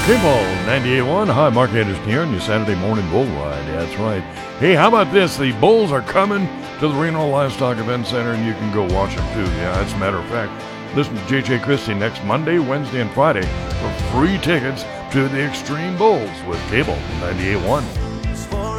K-Ball 98.1. Hi, Mark Anderson here on your Saturday morning bull ride. That's right. Hey, how about this? The Bulls are coming to the Reno Livestock Event Center, and you can go watch them too. Yeah, that's a matter of fact. Listen to J.J. Christie next Monday, Wednesday, and Friday for free tickets to the Extreme Bulls with Cable 98.1.